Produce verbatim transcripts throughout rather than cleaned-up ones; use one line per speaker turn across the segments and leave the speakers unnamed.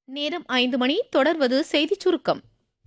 நேரம் ஐந்து மணி. தொடர்வது செய்திச் சுருக்கம்.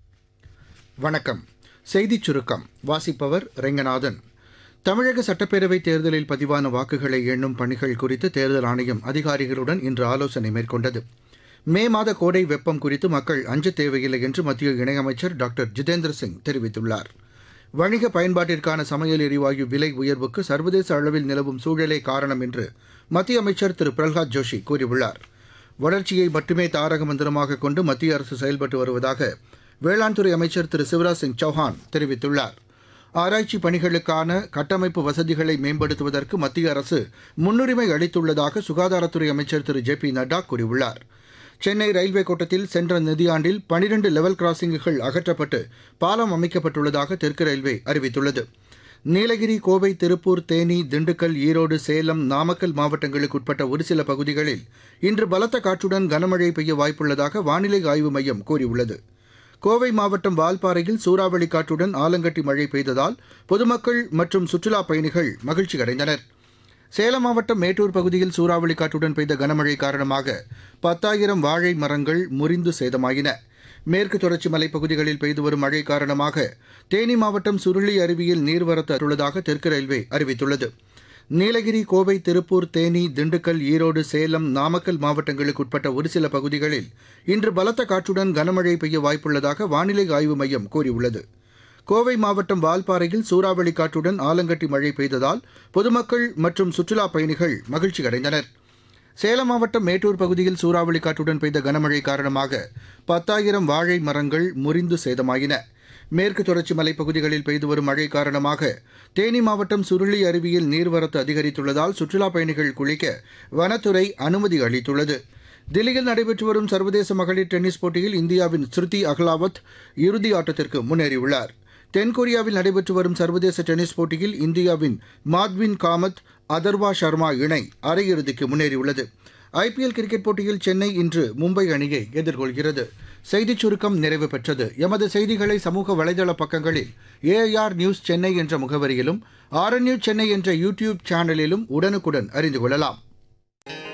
வணக்கம். செய்திச் சுருக்கம் வாசிப்பவர் ரெங்கநாதன். தமிழக சட்டப்பேரவைத் தேர்தலில் பதிவான வாக்குகளை எண்ணும் பணிகள் குறித்து தேர்தல் ஆணையம் அதிகாரிகளுடன் இன்று ஆலோசனை மேற்கொண்டது. மே மாத கோடை வெப்பம் குறித்து மக்கள் அஞ்சத் தேவையில்லை என்று மத்திய இணையமைச்சர் டாக்டர் ஜிதேந்திர சிங் தெரிவித்துள்ளார். வணிக பயன்பாட்டிற்கான சமையல் எரிவாயு விலை உயர்வுக்கு சர்வதேச அளவில் நிலவும் சூழலே காரணம் என்று மத்திய அமைச்சர் திரு பிரல்ஹாத் ஜோஷி கூறியுள்ளார். வளர்ச்சியை மட்டுமே தாரக மந்திரமாக கொண்டு மத்திய அரசு செயல்பட்டு வருவதாக வேளாண் துறை அமைச்சர் திரு சிவராஜ் சிங் சௌஹான் தெரிவித்துள்ளார். ஆராய்ச்சி பணிகளுக்கான கட்டமைப்பு வசதிகளை மேம்படுத்துவதற்கு மத்திய அரசு முன்னுரிமை அளித்துள்ளதாக சுகாதாரத்துறை அமைச்சர் திரு ஜே பி நட்டா கூறியுள்ளார். சென்னை ரயில்வே கோட்டத்தில் சென்ற நிதியாண்டில் பனிரண்டு லெவல் கிராசிங்குகள் அகற்றப்பட்டு பாலம் அமைக்கப்பட்டுள்ளதாக தெற்கு ரயில்வே அறிவித்துள்ளது. நீலகிரி, கோவை, திருப்பூர், தேனி, திண்டுக்கல், ஈரோடு, சேலம், நாமக்கல் மாவட்டங்களுக்கு உட்பட்ட ஒரு சில பகுதிகளில் இன்று பலத்த காற்றுடன் கனமழை பெய்ய வாய்ப்புள்ளதாக வானிலை ஆய்வு மையம் கூறியுள்ளது. கோவை மாவட்டம் வால்பாறையில் சூறாவளி காற்றுடன் ஆலங்கட்டி மழை பெய்ததால் பொதுமக்கள் மற்றும் சுற்றுலாப் பயணிகள் மகிழ்ச்சி அடைந்தனர். சேலம் மாவட்டம் மேட்டூர் பகுதியில் சூறாவளி காற்றுடன் பெய்த கனமழை காரணமாக பத்தாயிரம் வாழை மரங்கள் முறிந்து சேதமாயின. மேற்கு தொடர்ச்சி மலைப்பகுதிகளில் பெய்து வரும் மழை காரணமாக தேனி மாவட்டம் சுருளி அருவியில் நீர்வரத்து உள்ளதாக தெற்கு ரயில்வே அறிவித்துள்ளது. நீலகிரி, கோவை, திருப்பூர், தேனி, திண்டுக்கல், ஈரோடு, சேலம், நாமக்கல் மாவட்டங்களுக்கு உட்பட்ட ஒரு சில பகுதிகளில் இன்று பலத்த காற்றுடன் கனமழை பெய்ய வாய்ப்புள்ளதாக வானிலை ஆய்வு மையம் கூறியுள்ளது. கோவை மாவட்டம் வால்பாறையில் சூறாவளி காற்றுடன் ஆலங்கட்டி மழை பெய்ததால் பொதுமக்கள் மற்றும் சுற்றுலாப் பயணிகள் மகிழ்ச்சி அடைந்தனர். சேலம் மாவட்டம் மேட்டூர் பகுதியில் சூறாவளி காற்றுடன் பெய்த கனமழை காரணமாக பத்தாயிரம் வாழை மரங்கள் முறிந்து சேதமாயின. மேற்கு தொடர்ச்சி மலைப்பகுதிகளில் பெய்து வரும் மழை காரணமாக தேனி மாவட்டம் சுருளி அருவியில் நீர்வரத்து அதிகரித்துள்ளதால் சுற்றுலாப் பயணிகள் குளிக்க வனத்துறை அனுமதி அளித்துள்ளது. தில்லியில் நடைபெற்று வரும் சர்வதேச மகளிர் டென்னிஸ் போட்டியில் இந்தியாவின் ஸ்ருதி அகலாவத் இறுதி ஆட்டத்திற்கு முன்னேறியுள்ளார். தென்கொரியாவில் நடைபெற்று வரும் சர்வதேச டென்னிஸ் போட்டியில் இந்தியாவின் மாத்வின் காமத், அதர்வா சர்மா இணை அரையிறுதிக்கு முன்னேறியுள்ளது. ஐபிஎல் கிரிக்கெட் போட்டியில் சென்னை இன்று மும்பை அணியை எதிர்கொள்கிறது. செய்திச் சுருக்கம் நிறைவு பெற்றது. எமது செய்திகளை சமூக வலைதள பக்கங்களில் ஏஐஆர் நியூஸ் சென்னை என்ற முகவரியிலும் ஆர்என்யூ சென்னை என்ற யூடியூப் சேனலிலும் உடனுக்குடன் அறிந்து கொள்ளலாம்.